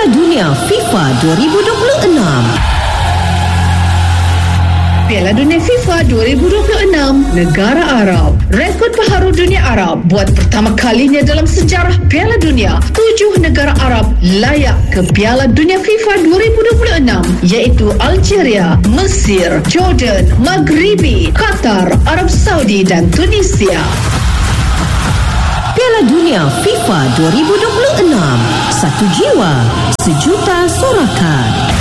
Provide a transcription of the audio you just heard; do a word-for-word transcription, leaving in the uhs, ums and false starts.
Piala Dunia FIFA dua ribu dua puluh enam. Piala Dunia FIFA dua ribu dua puluh enam, negara Arab. Rekod baharu dunia Arab. Buat pertama kalinya dalam sejarah Piala Dunia, tujuh negara Arab layak ke Piala Dunia FIFA dua ribu dua puluh enam, iaitu Algeria, Mesir, Jordan, Maghribi, Qatar, Arab Saudi dan Tunisia. Piala Dunia FIFA dua ribu dua puluh enam. Satu jiwa, sejuta sorakan.